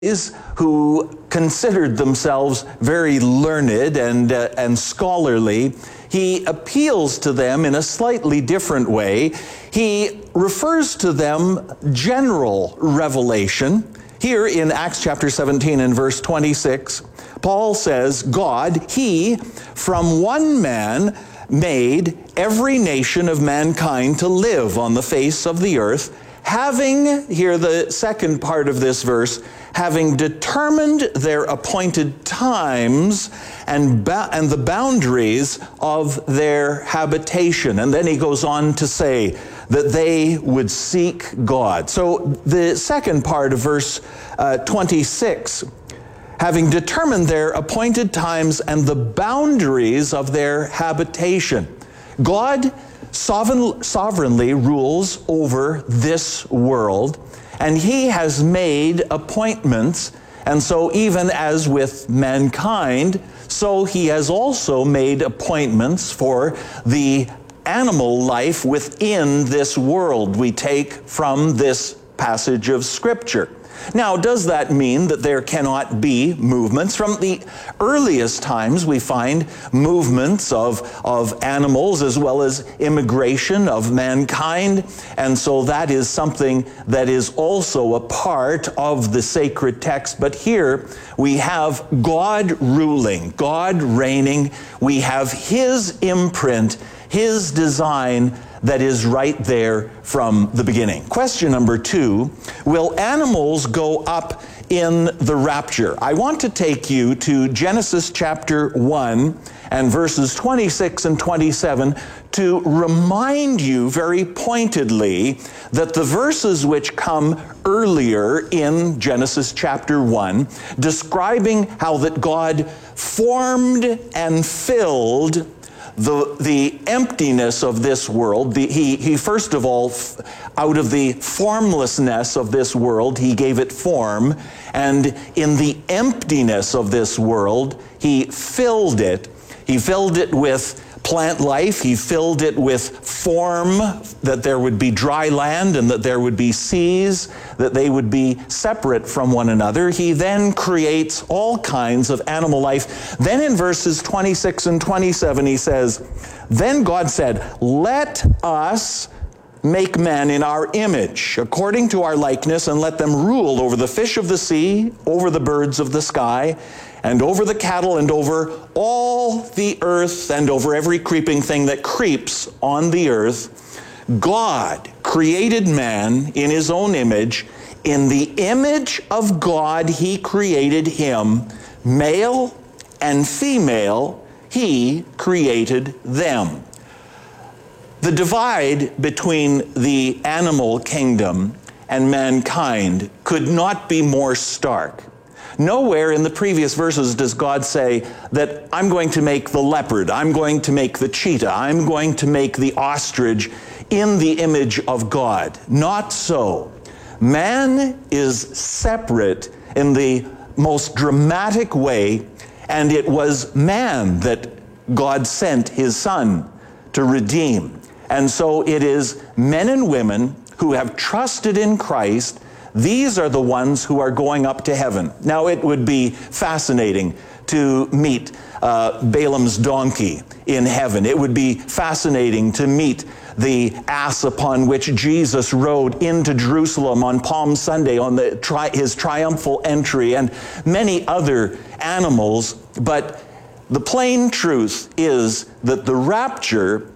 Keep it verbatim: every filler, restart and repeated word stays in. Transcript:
who considered themselves very learned and, uh, and scholarly, he appeals to them in a slightly different way. He refers to them general revelation. Here in Acts chapter seventeen and verse twenty-six, Paul says, God, he from one man made every nation of mankind to live on the face of the earth, having, here the second part of this verse, having determined their appointed times and, ba- and the boundaries of their habitation. And then he goes on to say that they would seek God. So the second part of verse uh, twenty-six, having determined their appointed times and the boundaries of their habitation. God sovereign, sovereignly rules over this world, and he has made appointments. And so even as with mankind, so he has also made appointments for the animal life within this world we take from this passage of Scripture. Now, does that mean that there cannot be movements? From the earliest times, we find movements of, of animals as well as immigration of mankind. And so that is something that is also a part of the sacred text. But here we have God ruling, God reigning. We have his imprint, his design that is right there from the beginning. Question number two, will animals go up in the rapture? I want to take you to Genesis chapter one and verses twenty-six and twenty-seven to remind you very pointedly that the verses which come earlier in Genesis chapter one, describing how that God formed and filled The, the emptiness of this world, the, he, he first of all, out of the formlessness of this world, he gave it form. And in the emptiness of this world, he filled it. He filled it with plant life. He filled it with form, that there would be dry land and that there would be seas, that they would be separate from one another. He then creates all kinds of animal life. Then in verses twenty-six and twenty-seven, he says, then God said, let us make man in our image, according to our likeness, and let them rule over the fish of the sea, over the birds of the sky, and over the cattle, and over all the earth, and over every creeping thing that creeps on the earth. God created man in his own image. In the image of God, he created him. Male and female, he created them. The divide between the animal kingdom and mankind could not be more stark. Nowhere in the previous verses does God say that I'm going to make the leopard, I'm going to make the cheetah, I'm going to make the ostrich in the image of God. Not so. Man is separate in the most dramatic way, and it was man that God sent his Son to redeem. And so it is men and women who have trusted in Christ. These are the ones who are going up to heaven. Now, it would be fascinating to meet uh, Balaam's donkey in heaven. It would be fascinating to meet the ass upon which Jesus rode into Jerusalem on Palm Sunday on the tri- his triumphal entry, and many other animals. But the plain truth is that the rapture